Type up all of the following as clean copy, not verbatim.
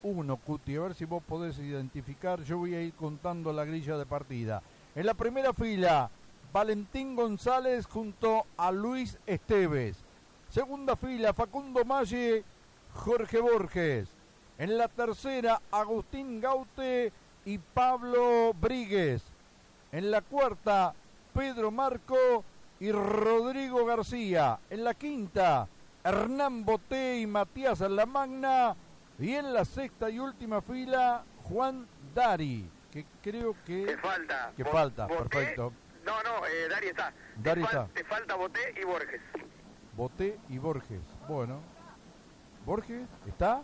1, Cuti. A ver si vos podés identificar. Yo voy a ir contando la grilla de partida. En la primera fila, Valentín González junto a Luis Esteves. Segunda fila, Facundo Maggi, Jorge Borges. En la tercera, Agustín Gaute y Pablo Bríguez. En la cuarta, Pedro Marco y Rodrigo García. En la quinta, Hernán Boté y Matías Lamagna. Y en la sexta y última fila, Juan Dari, que creo que... Que falta. falta, Boté, perfecto. No, Dari está. Dari está. Te falta Boté y Borges. Boté y Borges. Bueno. ¿Borges está?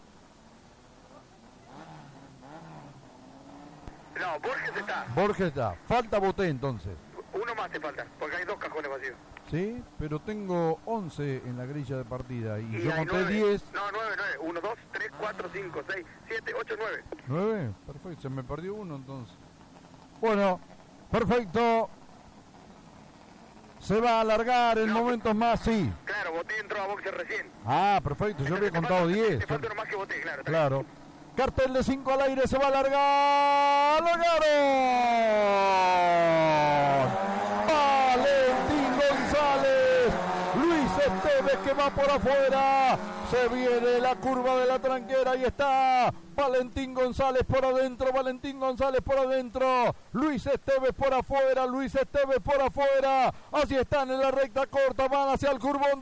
No, Borges está. Borges está. Falta Boté entonces. Uno más te falta, porque hay 2 cajones vacíos. Sí, pero tengo 11 en la grilla de partida y yo hay conté 9. 10. No, 9. 1, 2, 3, 4, 5, 6, 7, 8, 9. 9, perfecto, se me perdió uno entonces. Bueno, perfecto. Se va a alargar en momentos más, sí. Claro, Boté entró a boxe recién. Ah, perfecto, yo había contado 10. Te falta uno más que Boté, claro. Claro. Cartel de 5 al aire, se va a alargar. ¡Largaron! Valentín González, Luis Esteves que va por afuera. Se viene la curva de la tranquera y está Valentín González por adentro, Valentín González por adentro, Luis Esteves por afuera, Luis Esteves por afuera. Así están en la recta corta, van hacia el curbón,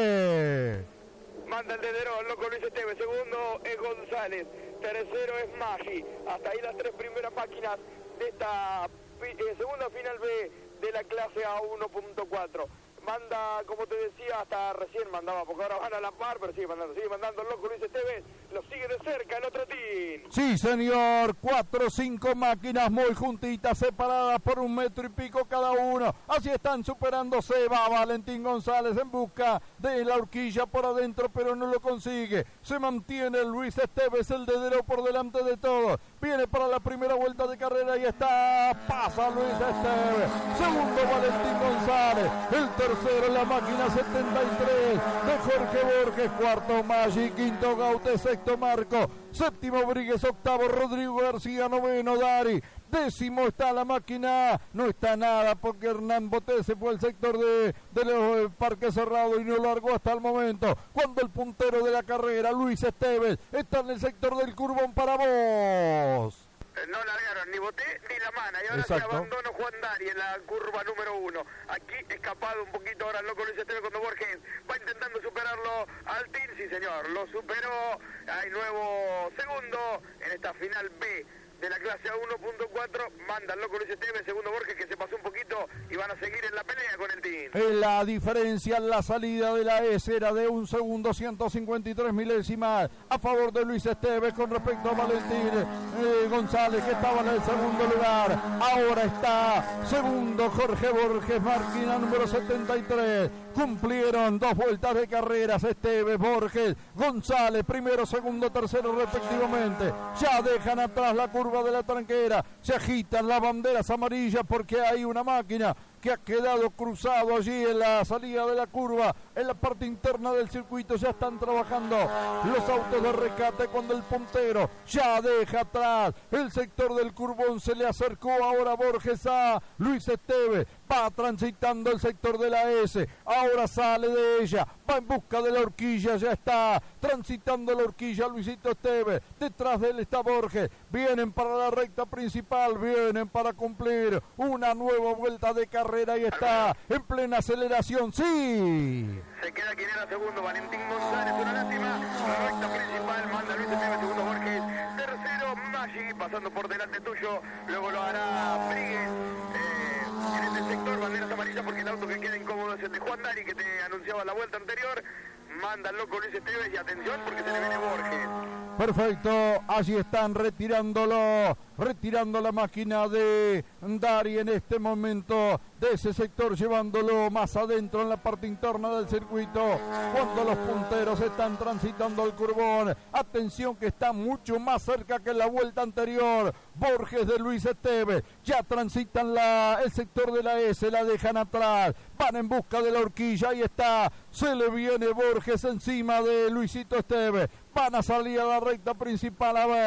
dale. Manda el dedero, loco Luis Esteves. Segundo es González. Tercero es Maggi. Hasta ahí las 3 primeras máquinas de esta segunda final B de la clase A1.4. Manda, como te decía, hasta recién mandaba, porque ahora van a la par, pero sigue mandando el loco Luis Esteves. Lo sigue de cerca el otro team. Sí, señor, 4 o 5 máquinas muy juntitas, separadas por 1 metro y pico cada uno. Así están superándose. Va Valentín González en busca de la horquilla por adentro, pero no lo consigue. Se mantiene Luis Esteves, el dedero por delante de todos. Viene para la primera vuelta de carrera y está. Pasa Luis Esteves. Segundo Valentín González. El tercero la máquina 73 de Jorge Borges. Cuarto Maggi, quinto Gaute, sexto Marco, séptimo Bríguez, octavo Rodrigo García, noveno Dari. Décimo está la máquina, no está nada porque Hernán Boté se fue al sector de los parques cerrados y no largó hasta el momento. Cuando el puntero de la carrera, Luis Esteves, está en el sector del curbón para vos. No largaron ni Boté ni la mana. Y ahora Exacto. Se abandonó Juan Dari en la curva número 1. Aquí escapado un poquito ahora el loco Luis Esteves cuando Borges va intentando superarlo al team. Sí, señor, lo superó. Hay nuevo segundo en esta final B de la clase A1.4. Manda el loco Luis Esteves, segundo Borges que se pasó un poquito y van a seguir en la pelea con el team. La diferencia en la salida de la S era de 1 segundo 153 milésimas a favor de Luis Esteves con respecto a Valentín González que estaba en el segundo lugar. Ahora está segundo Jorge Borges, máquina número 73. Cumplieron 2 vueltas de carreras Esteves, Borges, González, primero, segundo, tercero respectivamente. Ya dejan atrás la curva de la tranquera, se agitan las banderas amarillas porque hay una máquina que ha quedado cruzado allí en la salida de la curva, en la parte interna del circuito. Ya están trabajando los autos de rescate cuando el puntero ya deja atrás el sector del curbón. Se le acercó ahora Borges a Luis Esteves, va transitando el sector de la S, ahora sale de ella, va en busca de la horquilla, ya está transitando la horquilla Luisito Esteves, detrás de él está Borges, vienen para la recta principal, vienen para cumplir una nueva vuelta de carrera y está en plena aceleración. Sí, se queda quien era segundo, Valentín González, una lástima. La recta principal manda Luis Esteves, segundo Borges, tercero Maggi, pasando por delante tuyo, luego lo hará Bríguez. En este sector, banderas amarillas porque el auto que queda incómodo es el de Juan Dari que te anunciaba la vuelta anterior. Manda el loco Luis Esteves y atención porque se le viene Borges. Perfecto, allí están retirando la máquina de Dari en este momento de ese sector, llevándolo más adentro en la parte interna del circuito, cuando los punteros están transitando el curbón. Atención que está mucho más cerca que en la vuelta anterior. Borges de Luis Esteves, ya transitan el sector de la S, la dejan atrás, van en busca de la horquilla, ahí está, se le viene Borges encima de Luisito Esteves, van a salir a la recta principal, a ver.